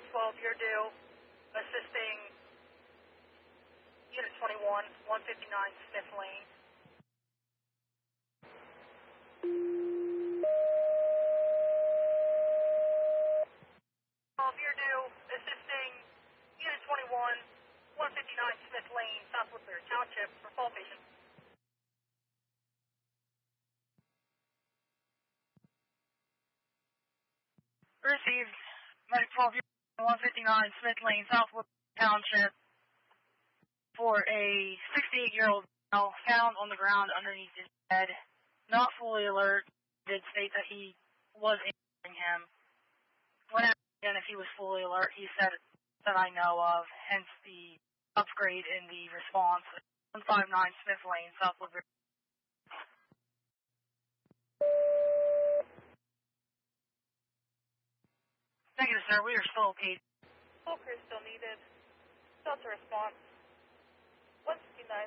12, you're due. Assisting Unit 21, 159 Smith Lane. You're due. Assisting Unit 21, 159 Smith Lane, South Woodbury Township for fall patient. Received. Medic 12, 159 Smith Lane, South Woodbury Township for a 68-year-old male found on the ground underneath his bed. Not fully alert. Did state that he was injuring him. When asked again if he was fully alert, he said that I know of, hence the upgrade in the response. 159 Smith Lane, South Woodbury. Negative, sir. We are still okay. Full crew still needed. Delta response. 159